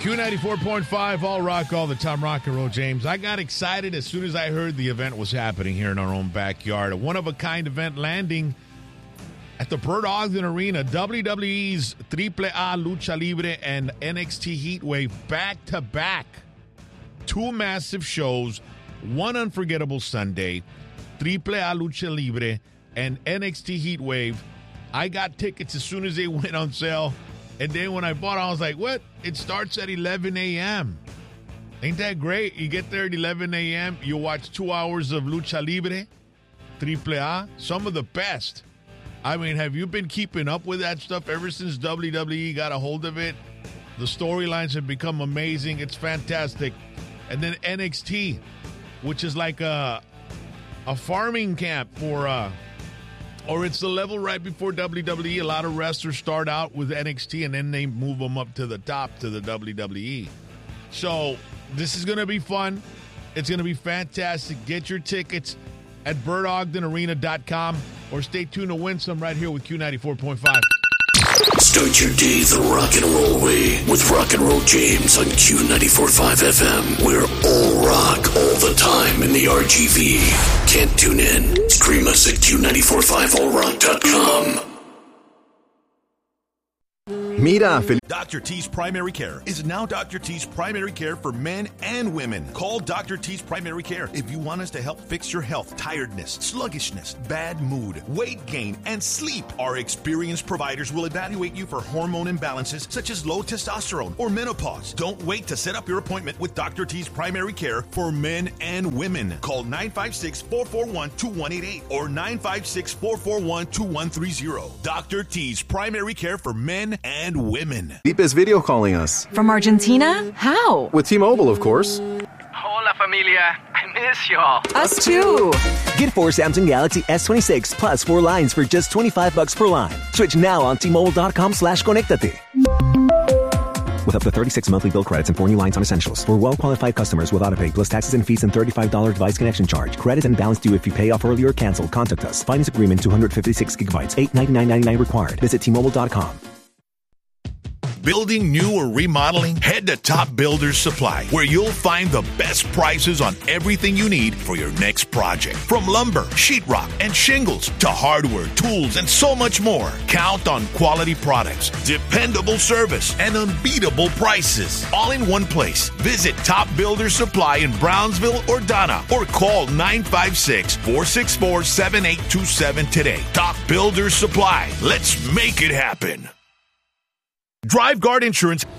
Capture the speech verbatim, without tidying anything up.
Q ninety-four point five, all rock, all the time, rock and roll, James. I got excited as soon as I heard the event was happening here in our own backyard. A one-of-a-kind event landing at the Bert Ogden Arena. W W E's Triple A Lucha Libre and N X T Heatwave back-to-back. Two massive shows, one unforgettable Sunday. Triple A Lucha Libre and N X T Heatwave. I got tickets as soon as they went on sale. And then when I bought, I was like, what? It starts at eleven a.m. Ain't that great? You get there at eleven a.m., you watch two hours of Lucha Libre, Triple A, some of the best. I mean, have you been keeping up with that stuff ever since W W E got a hold of it? The storylines have become amazing. It's fantastic. And then N X T, which is like a, a farming camp for... Uh, Or it's the level right before W W E. A lot of wrestlers start out with N X T, and then they move them up to the top to the W W E. So this is going to be fun. It's going to be fantastic. Get your tickets at bert ogden arena dot com or stay tuned to win some right here with Q ninety-four point five. Start your day the rock and roll way with Rock and Roll James on Q ninety-four point five F M. We're all rock all the time in the R G V. Can't tune in? Stream us at Q nine four five all rock dot com. Mira, Fel- Doctor T's Primary Care is now Doctor T's Primary Care for men and women. Call Doctor T's Primary Care if you want us to help fix your health, tiredness, sluggishness, bad mood, weight gain, and sleep. Our experienced providers will evaluate you for hormone imbalances such as low testosterone or menopause. Don't wait to set up your appointment with Doctor T's Primary Care for men and women. Call nine five six, four four one, two one eight eight or nine five six, four four one, two one three zero. Doctor T's Primary Care for men and women. Deep is video calling us. From Argentina? How? With T-Mobile, of course. Hola, familia. I miss y'all. Us too. Get four Samsung Galaxy S twenty-six plus four lines for just twenty-five bucks per line. Switch now on T-Mobile.com slash Conectate. With up to thirty-six monthly bill credits and four new lines on essentials. For well-qualified customers with autopay plus taxes and fees and thirty-five dollars device connection charge. Credit and balance due if you pay off early or cancel. Contact us. Finance agreement two hundred fifty-six gigabytes. eight ninety-nine ninety-nine required. Visit T Mobile dot com. Building new or remodeling? Head to Top Builders Supply, where you'll find the best prices on everything you need for your next project. From lumber, sheetrock, and shingles to hardware, tools, and so much more. Count on quality products, dependable service, and unbeatable prices. All in one place. Visit Top Builders Supply in Brownsville or Donna, or call nine five six, four six four, seven eight two seven today. Top Builders Supply. Let's make it happen. Drive Guard Insurance